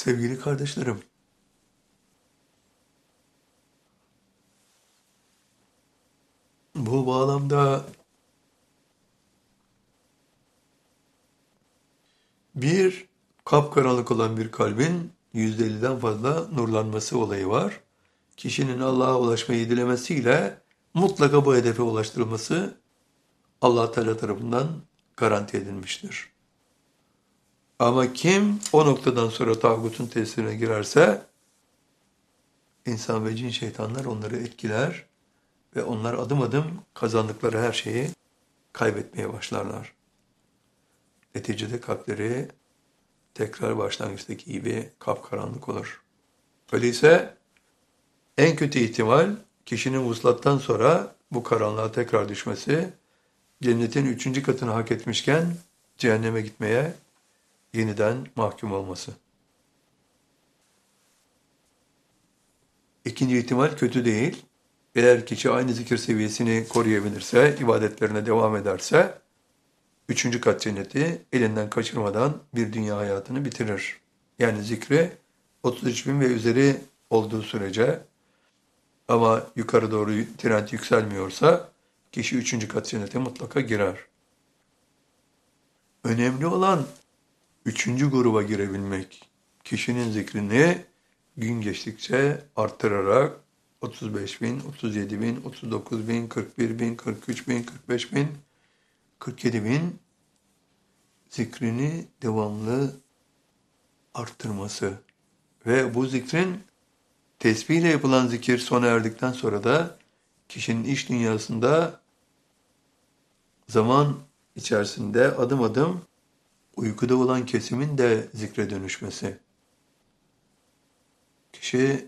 Sevgili kardeşlerim, bu bağlamda bir kapkaranlık olan bir kalbin %50'den fazla nurlanması olayı var. Kişinin Allah'a ulaşmayı dilemesiyle mutlaka bu hedefe ulaştırılması Allah Teala tarafından garanti edilmiştir. Ama kim o noktadan sonra tağutun tesirine girerse insan ve cin şeytanlar onları etkiler ve onlar adım adım kazandıkları her şeyi kaybetmeye başlarlar. Neticede kalpleri tekrar başlangıçtaki gibi kapkaranlık olur. Öyleyse en kötü ihtimal kişinin vuslattan sonra bu karanlığa tekrar düşmesi, cennetin 3. katını hak etmişken cehenneme gitmeye yeniden mahkum olması. İkinci ihtimal kötü değil. Eğer kişi aynı zikir seviyesini koruyabilirse, ibadetlerine devam ederse, 3. kat cenneti elinden kaçırmadan bir dünya hayatını bitirir. Yani zikri 33 bin ve üzeri olduğu sürece ama yukarı doğru trend yükselmiyorsa kişi 3. kat cennete mutlaka girer. Önemli olan 3. gruba girebilmek. Kişinin zikrini gün geçtikçe arttırarak 35 bin, 37 bin, 39 bin, 41 bin, 43 bin, 45 bin, 47 bin zikrini devamlı arttırması ve bu zikrin tesbihle yapılan zikir sona erdikten sonra da kişinin iç dünyasında zaman içerisinde adım adım uykuda olan kesimin de zikre dönüşmesi. Kişi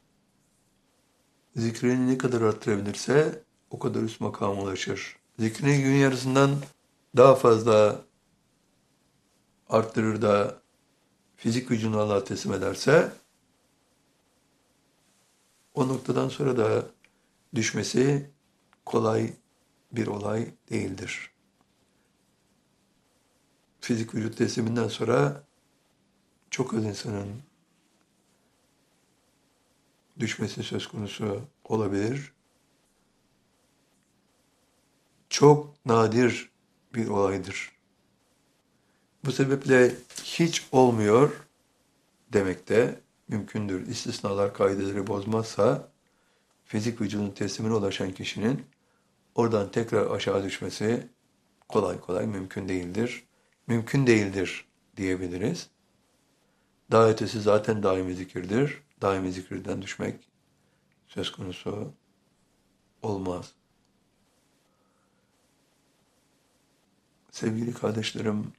zikrini ne kadar arttırabilirse o kadar üst makama ulaşır. Zikrini gün yarısından daha fazla arttırır da fizik gücünü Allah'a teslim ederse o noktadan sonra da düşmesi kolay bir olay değildir. Fizik vücut tesliminden sonra çok az insanın düşmesi söz konusu olabilir. Çok nadir bir olaydır. Bu sebeple hiç olmuyor demek de mümkündür. İstisnalar kaideleri bozmazsa fizik vücudun teslimine ulaşan kişinin oradan tekrar aşağı düşmesi kolay kolay mümkün değildir. Mümkün değildir diyebiliriz. Daha ötesi zaten daimi zikirdir. Daimi zikirden düşmek söz konusu olmaz. Sevgili kardeşlerim,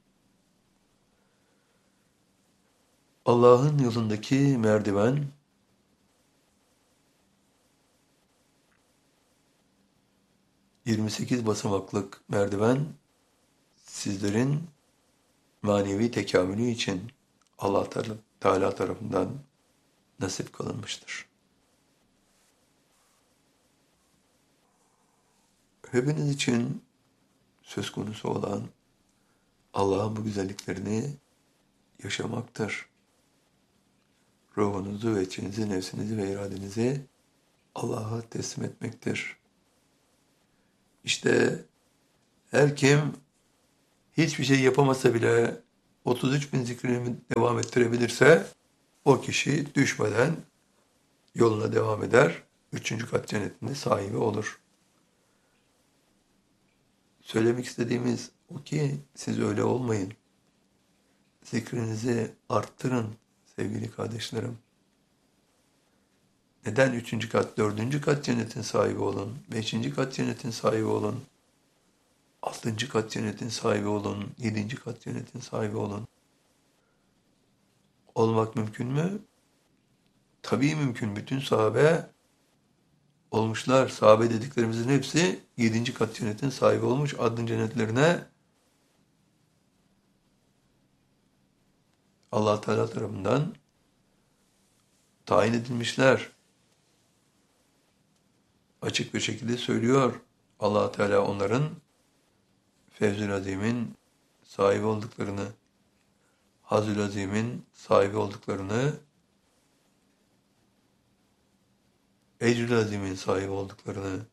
Allah'ın yolundaki merdiven, ...28 basamaklık merdiven, sizlerin manevi tekamülü için Allah Teala tarafından nasip kılınmıştır. Hepiniz için söz konusu olan Allah'ın bu güzelliklerini yaşamaktır. Ruhunuzu ve içinizi, nefsinizi ve iradenizi Allah'a teslim etmektir. İşte her kim hiçbir şey yapamasa bile 33 bin zikrini devam ettirebilirse o kişi düşmeden yoluna devam eder, 3. kat cennetinde sahibi olur. Söylemek istediğimiz o ki siz öyle olmayın. Zikrinizi arttırın sevgili kardeşlerim. Neden 3. kat, 4. kat cennetin sahibi olun, 5. kat cennetin sahibi olun, 6. kat cennetin sahibi olun, 7. kat cennetin sahibi olun? Olmak mümkün mü? Tabii mümkün. Bütün sahabe olmuşlar. Sahabe dediklerimizin hepsi 7. kat cennetin sahibi olmuş. Adın cennetlerine Allah Teala tarafından tayin edilmişler. Açık bir şekilde söylüyor Allah Teala onların Fevzül Azim'in sahibi olduklarını. Hazül Azim'in sahibi olduklarını, Ecrül Azim'in sahibi olduklarını,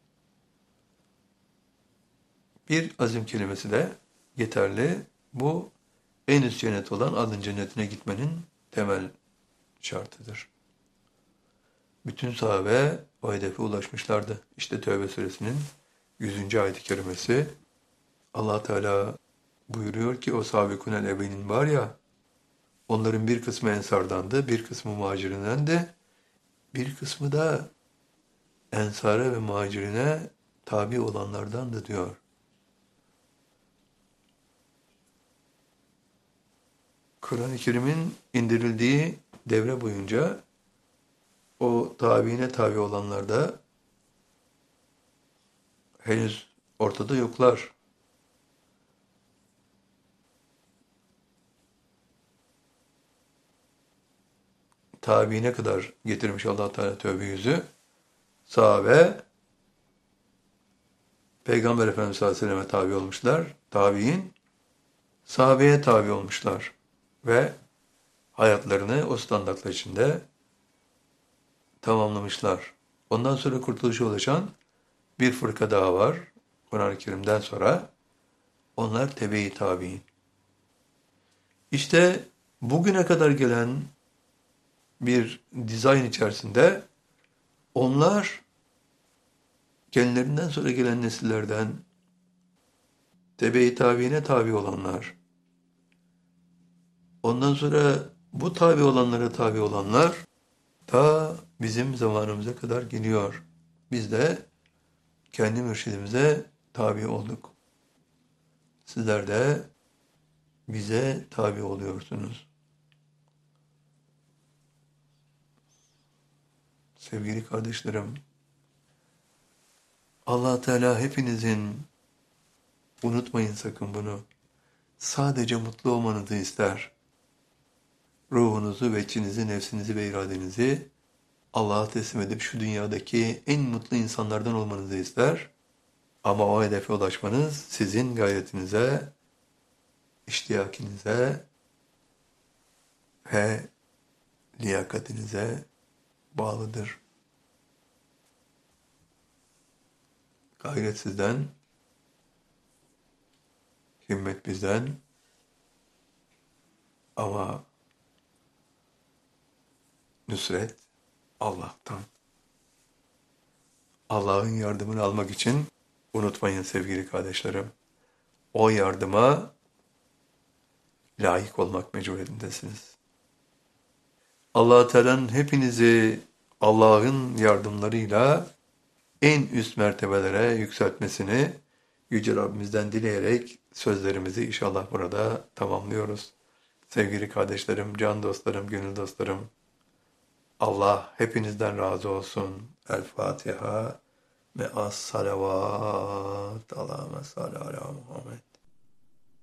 bir azim kelimesi de yeterli. Bu en üst cennet olan adın cennetine gitmenin temel şartıdır. Bütün sahabe o hedefe ulaşmışlardı. İşte Tevbe suresinin 100. ayet-i kerimesi. Allah Teala buyuruyor ki o sabikunel evvelin var ya, onların bir kısmı ensardandı, bir kısmı muhacirinendi, bir kısmı da ensara ve muhacirine tabi olanlardandı diyor. Kur'an-ı Kerim'in indirildiği devre boyunca o tabiine tabi olanlar da henüz ortada yoklar. Tabiine kadar getirmiş Allah Teala Tevbe 100'ü. Sahabe Peygamber Efendimiz sallallahu aleyhi ve selleme tabi olmuşlar. Tabiin sahabeye tabi olmuşlar ve hayatlarını o standartlar içinde tamamlamışlar. Ondan sonra kurtuluşa ulaşan bir fırka daha var. Kur'an-ı Kerim'den sonra onlar tebe-i tabiin. İşte bugüne kadar gelen bir dizayn içerisinde onlar kendilerinden sonra gelen nesillerden tebe-i tabiine tabi olanlar, ondan sonra bu tabi olanlara tabi olanlar ta bizim zamanımıza kadar geliyor. Biz de kendi mürşidimize tabi olduk. Sizler de bize tabi oluyorsunuz. Sevgili kardeşlerim, Allah Teala hepinizin, unutmayın sakın bunu, sadece mutlu olmanızı ister. Ruhunuzu ve içinizi, nefsinizi ve iradenizi Allah'a teslim edip şu dünyadaki en mutlu insanlardan olmanızı ister. Ama o hedefe ulaşmanız sizin gayretinize, iştiyakinize ve liyakatinize bağlıdır. Gayret sizden, himmet bizden ama nusret Allah'tan. Allah'ın yardımını almak için unutmayın sevgili kardeşlerim. O yardıma layık olmak mecburiyetindesiniz. Allah Teala'nın hepinizi Allah'ın yardımlarıyla en üst mertebelere yükseltmesini Yüce Rabbimizden dileyerek sözlerimizi inşallah burada tamamlıyoruz. Sevgili kardeşlerim, can dostlarım, gönül dostlarım, Allah hepinizden razı olsun. El Fatiha ve as salavat. Allahümme salli ala Muhammed.